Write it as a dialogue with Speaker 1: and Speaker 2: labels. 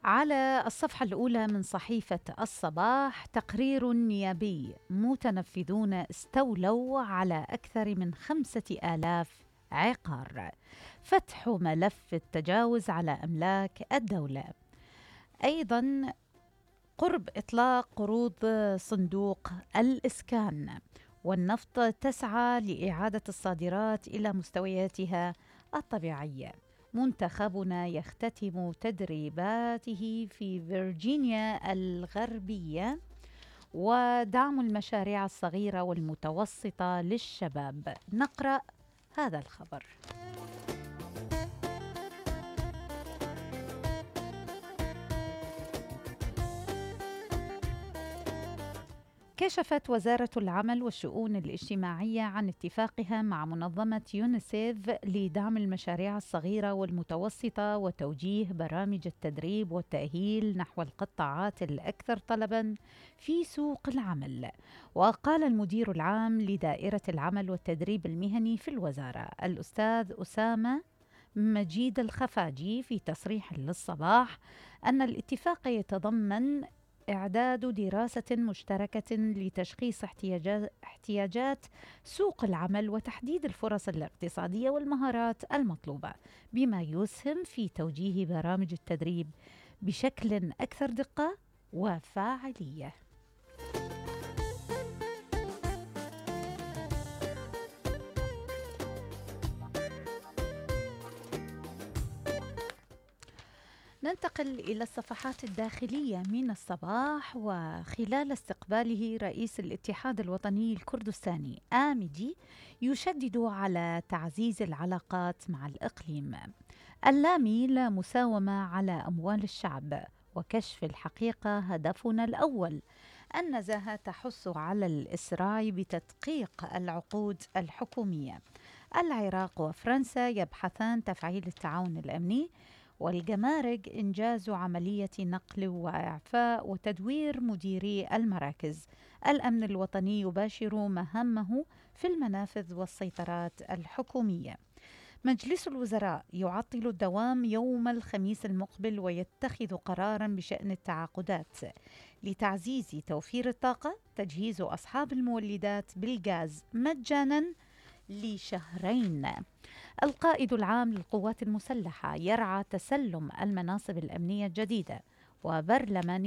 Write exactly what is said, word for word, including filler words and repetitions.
Speaker 1: على الصفحة الأولى من صحيفة الصباح تقرير نيابي: متنفذون استولوا على أكثر من خمسة آلاف عقار. فتح ملف التجاوز على أملاك الدولة. أيضا قرب إطلاق قروض صندوق الإسكان. والنفط تسعى لإعادة الصادرات إلى مستوياتها الطبيعية. منتخبنا يختتم تدريباته في فيرجينيا الغربية. ودعم المشاريع الصغيرة والمتوسطة للشباب. نقرأ هذا الخبر. كشفت وزارة العمل والشؤون الاجتماعية عن اتفاقها مع منظمة يونيسيف لدعم المشاريع الصغيرة والمتوسطة وتوجيه برامج التدريب والتأهيل نحو القطاعات الأكثر طلباً في سوق العمل. وقال المدير العام لدائرة العمل والتدريب المهني في الوزارة الأستاذ أسامة مجيد الخفاجي في تصريح للصباح أن الاتفاق يتضمن إعداد دراسة مشتركة لتشخيص احتياجات, احتياجات سوق العمل وتحديد الفرص الاقتصادية والمهارات المطلوبة، بما يسهم في توجيه برامج التدريب بشكل أكثر دقة وفاعلية. ننتقل إلى الصفحات الداخلية من الصباح. وخلال استقباله رئيس الاتحاد الوطني الكردستاني آمدي يشدد على تعزيز العلاقات مع الإقليم. اللامي: لا مساومة على أموال الشعب، وكشف الحقيقة هدفنا الأول. النزاهة تحث على الإسراع بتدقيق العقود الحكومية. العراق وفرنسا يبحثان تفعيل التعاون الأمني. والجمارك: إنجاز عملية نقل وإعفاء وتدوير مديري المراكز. الأمن الوطني يباشر مهامه في المنافذ والسيطرات الحكومية. مجلس الوزراء يعطل الدوام يوم الخميس المقبل ويتخذ قراراً بشأن التعاقدات لتعزيز توفير الطاقة. تجهيز أصحاب المولدات بالغاز مجاناً لشهرين. القائد العام للقوات المسلحة يرعى تسلم المناصب الأمنية الجديدة. وبرلمان